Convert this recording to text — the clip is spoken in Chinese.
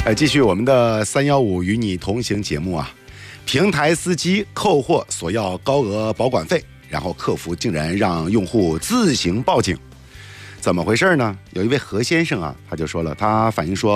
继续我们的315与你同行节目啊，平台司机扣货索要高额保管费，然后客服竟然让用户自行报警，怎么回事呢？有一位何先生啊，他就说了，他反映说